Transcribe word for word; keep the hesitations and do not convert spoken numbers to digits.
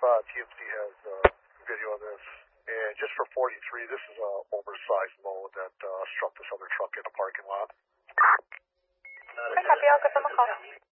uh, T M C has uh, video of this. And just for forty-three, this is a oversized load that uh, struck this other truck in a parking lot. Okay, copy. I'll give them a call.